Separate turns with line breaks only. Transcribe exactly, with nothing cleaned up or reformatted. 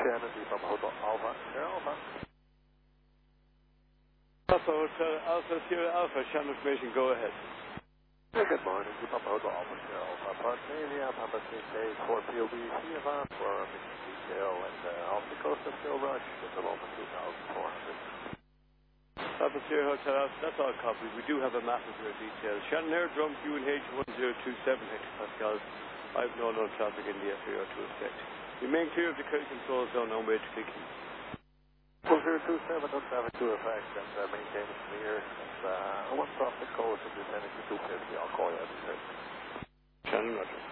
Shannon, the Papa Hotel Alpha, Sierra Alpha.
Papa Hotel Alpha, Sierra Alpha, Shannon information, go ahead.
Hey, good morning, the Papa Hotel Alpha, Sierra Alpha, Parkmania, Papa Six Days, four P O B, Siavon for mission detail, and uh, off the coast of Phil Rush, at the moment two thousand four hundred.
Papa Sierra Hotel Alpha, that's all copies. We do have a map of your details. Shannon Airdrome, U N H one zero two seven hectopascals. I have no known traffic in the F A O to effect. Remain clear of the current control zone, no major clicking.
one zero two seven, no traffic to effect, and uh, maintain it clear. And uh, once off the coast, if you're heading to two fifty, I'll call you at the
Shannon Roger.